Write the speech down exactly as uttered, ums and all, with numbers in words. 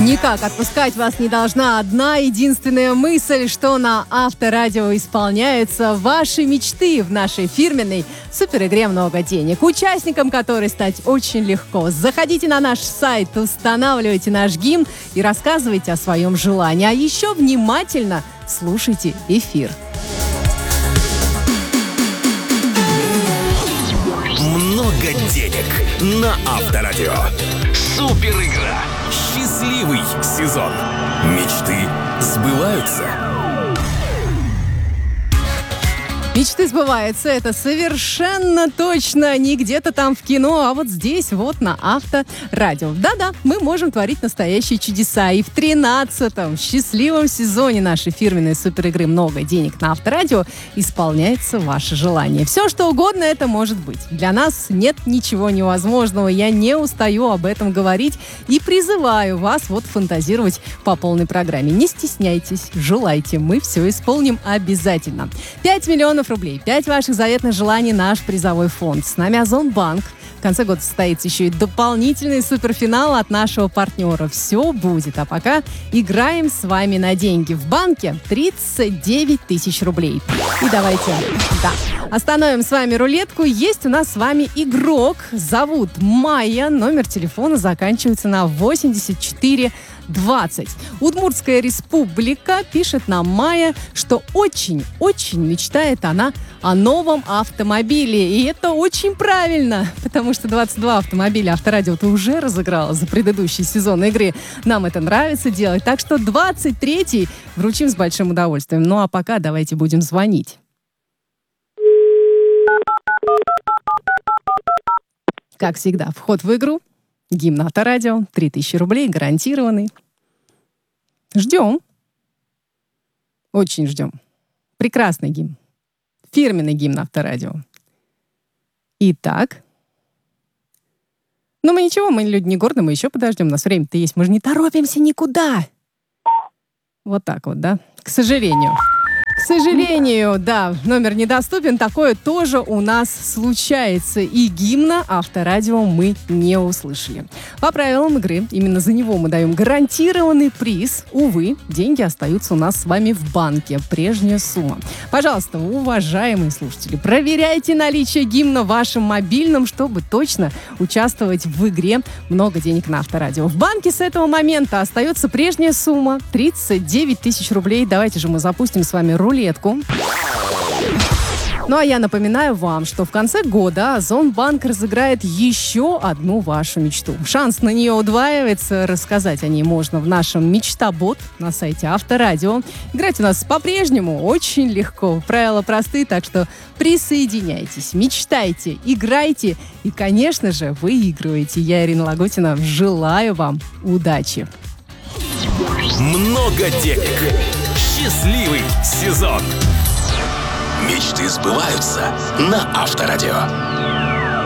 Никак отпускать вас не должна одна единственная мысль, что на Авторадио исполняются ваши мечты в нашей фирменной суперигре «Много денег», участникам которой стать очень легко. Заходите на наш сайт, устанавливайте наш гимн и рассказывайте о своем желании. А еще внимательно слушайте эфир. Много денег на Авторадио. Супер игра. Счастливый сезон. Мечты сбываются. Мечты сбываются, это совершенно точно не где-то там в кино, а вот здесь, вот на Авторадио. Да-да, мы можем творить настоящие чудеса. И в тринадцатом счастливом сезоне нашей фирменной суперигры «Много денег» на Авторадио исполняется ваше желание. Все, что угодно это может быть. Для нас нет ничего невозможного. Я не устаю об этом говорить и призываю вас вот фантазировать по полной программе. Не стесняйтесь, желайте, мы все исполним обязательно. пять миллионов рублей. Пять ваших заветных желаний — наш призовой фонд. С нами Озонбанк. В конце года состоится еще и дополнительный суперфинал от нашего партнера. Все будет. А пока играем с вами на деньги. В банке тридцать девять тысяч рублей. И давайте, да, остановим с вами рулетку. Есть у нас с вами игрок. Зовут Майя. Номер телефона заканчивается на восемьдесят четыре двадцать. Удмуртская республика, пишет нам Майя, что очень-очень мечтает она о новом автомобиле. И это очень правильно, потому что двадцать два автомобиля Авторадио ты уже разыграла за предыдущий сезон игры. Нам это нравится делать. Так что двадцать третий вручим с большим удовольствием. Ну а пока давайте будем звонить. Как всегда, вход в игру. Гимн Авторадио, три тысячи рублей, гарантированный. Ждем. Очень ждем. Прекрасный гимн. Фирменный гимн Авторадио. Итак. Ну, мы ничего, мы люди не гордые, мы еще подождем. У нас время-то есть, мы же не торопимся никуда. Вот так вот, да? К сожалению. К сожалению, да, номер недоступен. Такое тоже у нас случается. И гимна Авторадио мы не услышали. По правилам игры, именно за него мы даем гарантированный приз. Увы, деньги остаются у нас с вами в банке. Прежняя сумма. Пожалуйста, уважаемые слушатели, проверяйте наличие гимна в вашем мобильном, чтобы точно участвовать в игре «Много денег на Авторадио». В банке с этого момента остается прежняя сумма — тридцать девять тысяч рублей. Давайте же мы запустим с вами рулетку. Ну а я напоминаю вам, что в конце года Озонбанк разыграет еще одну вашу мечту. Шанс на нее удваивается. Рассказать о ней можно в нашем «Мечта-бот» на сайте Авторадио. Играть у нас по-прежнему очень легко. Правила простые, так что присоединяйтесь, мечтайте, играйте и, конечно же, выигрывайте. Я, Ирина Лагутина, желаю вам удачи. Много денег. Счастливый сезон. Мечты сбываются на Авторадио.